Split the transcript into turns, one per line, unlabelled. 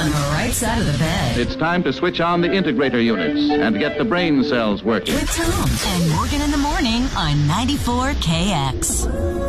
on the right side of the bed.
It's time to switch on the integrator units and get the brain cells working.
With Tom and Morgan in the morning on 94KX.